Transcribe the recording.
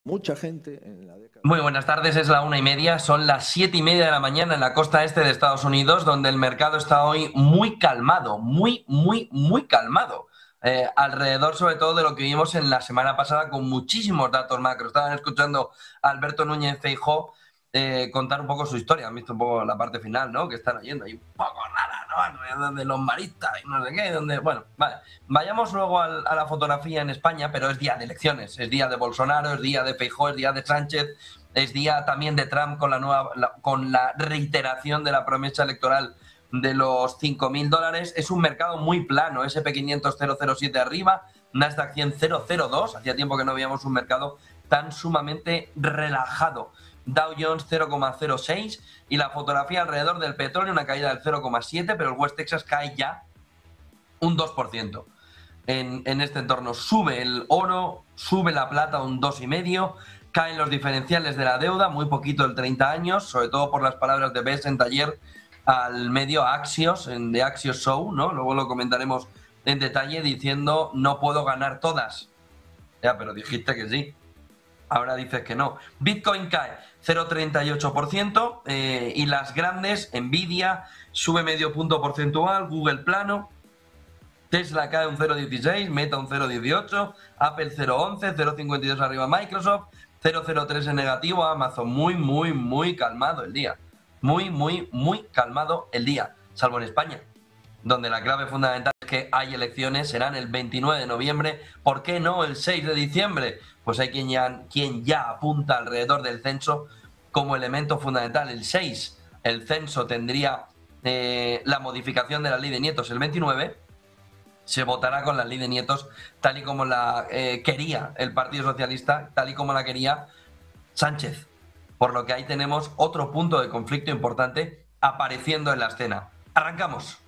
mucha gente en la década. Muy buenas tardes, es la 1:30, son las 7:30 de la mañana en la costa este de Estados Unidos, donde el mercado está hoy muy calmado, muy calmado. Alrededor sobre todo de lo que vimos en la semana pasada con muchísimos datos macro. Estaban escuchando a Alberto Núñez Feijóo contar un poco su historia. Han visto un poco la parte final, ¿no? Que están oyendo ahí un poco rara, ¿no? De los maristas y no sé qué, donde... Bueno, vale. Vayamos luego a la fotografía en España, pero es día de elecciones, es día de Bolsonaro, es día de Feijóo, es día de Sánchez, es día también de Trump con la reiteración de la promesa electoral de los $5.000. Es un mercado muy plano, S&P 500 0,07 arriba, Nasdaq 100 0,02. Hacía tiempo que no veíamos un mercado tan sumamente relajado. Dow Jones 0,06 y la fotografía alrededor del petróleo, una caída del 0,7, pero el West Texas cae ya un 2%. En este entorno sube el oro, sube la plata un 2,5%, caen los diferenciales de la deuda, muy poquito el 30 años, sobre todo por las palabras de Bessent ayer al medio Axios, en The Axios Show, ¿no? Luego lo comentaremos en detalle, diciendo no puedo ganar todas. Ya, pero dijiste que sí. Ahora dices que no. Bitcoin cae 0,38% y las grandes, Nvidia sube medio punto porcentual, Google plano, Tesla cae un 0,16, Meta un 0,18, Apple 0,11, 0,52 arriba Microsoft, 0,03 en negativo, Amazon muy calmado el día. Muy calmado el día, salvo en España, donde la clave fundamental es que hay elecciones, serán el 29 de noviembre, ¿por qué no el 6 de diciembre? Pues hay quien ya apunta alrededor del censo como elemento fundamental. El 6, el censo tendría la modificación de la ley de nietos el 29, se votará con la ley de nietos tal y como la quería el Partido Socialista, tal y como la quería Sánchez. Por lo que ahí tenemos otro punto de conflicto importante apareciendo en la escena. Arrancamos.